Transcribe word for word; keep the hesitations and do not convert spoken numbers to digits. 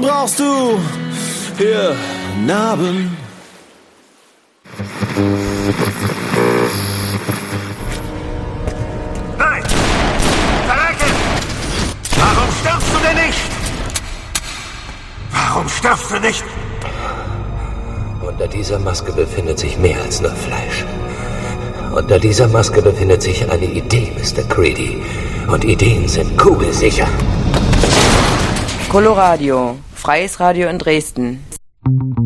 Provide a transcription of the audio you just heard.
brauchst du hier Narben? Nein! Verrecke! Warum stirbst du denn nicht? Warum stirbst du nicht? Unter dieser Maske befindet sich mehr als nur Fleisch. Unter dieser Maske befindet sich eine Idee, Mister Creedy. Und Ideen sind kugelsicher. Coloradio, freies Radio in Dresden.